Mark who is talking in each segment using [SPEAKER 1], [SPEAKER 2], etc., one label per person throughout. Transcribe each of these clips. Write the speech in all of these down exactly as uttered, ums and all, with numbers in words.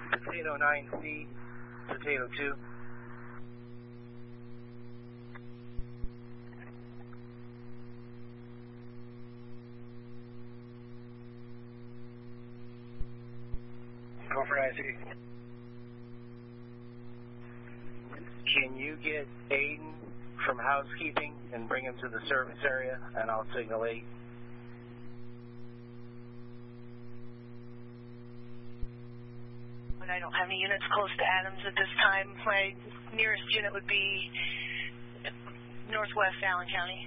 [SPEAKER 1] Potato nine C, Potato two. Go for nine C. Can you get Aiden from housekeeping and bring him to the service area, and I'll signal eight?
[SPEAKER 2] I don't have any units close to Adams at this time. My nearest unit would be northwest Allen County.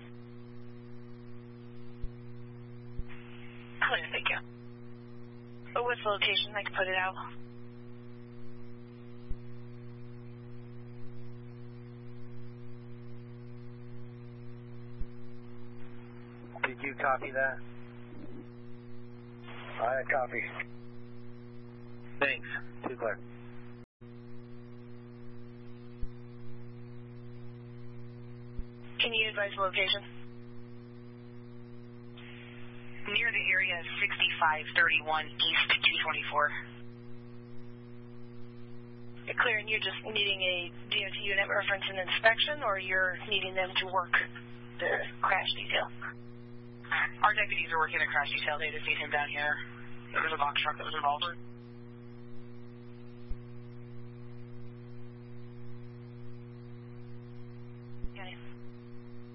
[SPEAKER 2] Clear, thank you. Oh, what's the location? I can put it out.
[SPEAKER 1] Did you copy that? I copy. Thanks. Too clear.
[SPEAKER 2] Can you advise the location?
[SPEAKER 3] Near the area sixty-five thirty-one East two twenty-four.
[SPEAKER 2] Clear, and you're just needing a D O T unit reference and inspection, or you're needing them to work the crash detail?
[SPEAKER 3] Our deputies are working the crash detail. They just need him down here. There was a box truck that was involved.